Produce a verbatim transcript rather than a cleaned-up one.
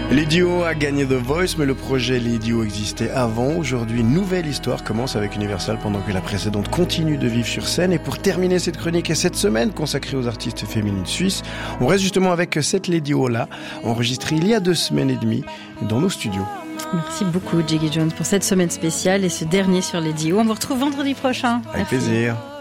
Lady O a gagné The Voice, mais le projet Lady O existait avant. Aujourd'hui, une nouvelle histoire commence avec Universal pendant que la précédente continue de vivre sur scène. Et pour terminer cette chronique et cette semaine consacrée aux artistes féminines suisses, on reste justement avec cette Lady O-là, enregistrée il y a deux semaines et demie dans nos studios. Merci beaucoup, Jiggy Jones, pour cette semaine spéciale et ce dernier sur Lady O. On vous retrouve vendredi prochain. Avec Merci. plaisir.